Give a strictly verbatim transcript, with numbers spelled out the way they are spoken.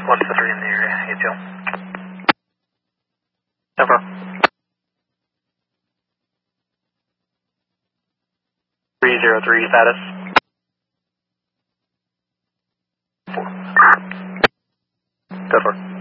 one to three in the area, A T L. Over. three zero three status. Four. Go for it.